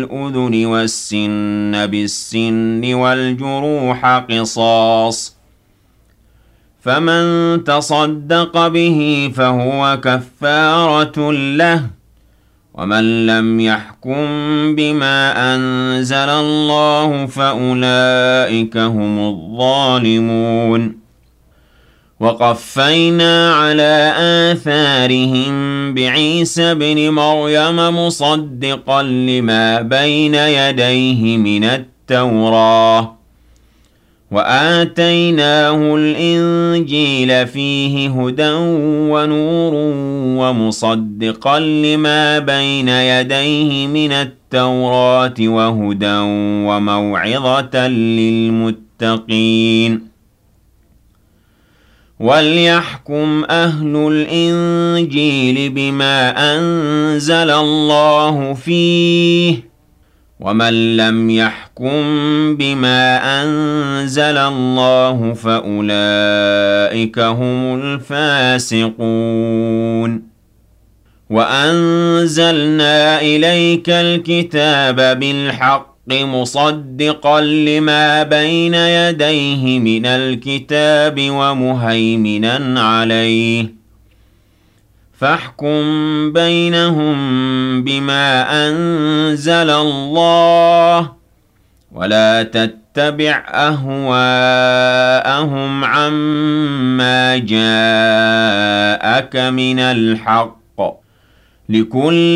الأذن والسن بالسن والجروح قصاص، فمن تصدق به فهو كفارة له، ومن لم يحكم بما أنزل الله فأولئك هم الظالمون. وقفينا على آثارهم بعيسى ابن مريم مصدقا لما بين يديه من التوراة، وآتيناه الإنجيل فيه هدى ونور ومصدقا لما بين يديه من التوراة وهدى وموعظة للمتقين. وليحكم أهل الإنجيل بما أنزل الله فيه، ومن لم يحكم بما أنزل الله فأولئك هم الفاسقون. وأنزلنا إليك الكتاب بالحق مصدقا لما بين يديه من الكتاب ومهيمنا عليه، فاحكم بينهم بما أنزل الله، ولا تتبع أهواءهم عما جاءك من الحق، لكل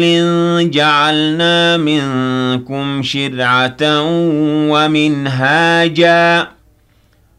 جعلنا منكم شرعة ومنهاجا،